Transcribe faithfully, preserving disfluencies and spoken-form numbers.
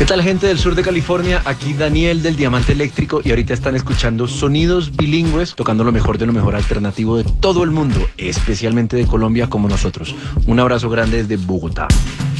¿Qué tal, gente del sur de California? Aquí Daniel del Diamante Eléctrico y ahorita están escuchando sonidos bilingües, tocando lo mejor de lo mejor alternativo de todo el mundo, especialmente de Colombia como nosotros. Un abrazo grande desde Bogotá.